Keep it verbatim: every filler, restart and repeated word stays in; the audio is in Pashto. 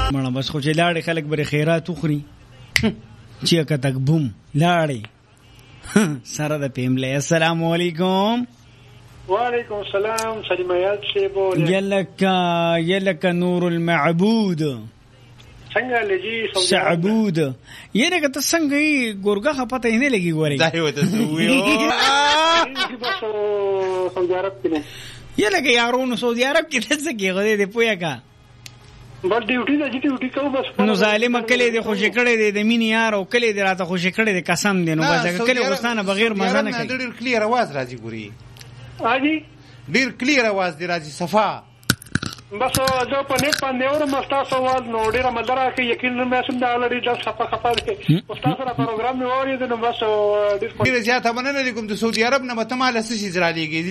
مړه بس خو چې لاړې خلک به خیرات وخوري چې که تک بوم لاړې سره د پیملې. السلام علیکم. وعلیکم السلام. سلیم یاد سے بول. یلکا یلکا نور المعبود څنګه لجی سعبود یره که ته څنګه یې ګورګه خپته نه لګي ګوري دا یو ته ویو بس سعودي عرب کې یره که یارونو سعودي عرب کې څه کې غوډه دی پویا کا بل ډیوټي د ډیوټي کو بس نو ظالم کله دی خوشی کړي دی د مين یار او کله دی راته خوشی کړي دی قسم دی نو بس کله غستانه بغیر مزه نه کوي. ډیر کلیر आवाज راځي ګوري اجي ډیر کلیر आवाज دی راځي صفا بس زه په نیټ باندې اورم تاسو سوال نو ډیره مدره کې یقین مې سم دا لري د صفه خپل کې استاد سره پروګرام مې وری نو بس ډیر زیاته مننه کوم د سعودي عرب نه متماله سشي زرا لګي